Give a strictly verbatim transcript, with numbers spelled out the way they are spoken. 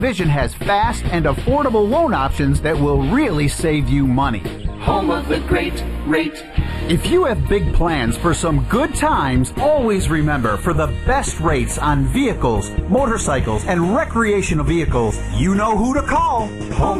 Vision has fast and affordable loan options that will really save you money. Home of the great rate. If you have big plans for some good times, always remember, for the best rates on vehicles, motorcycles, and recreational vehicles, you know who to call. Home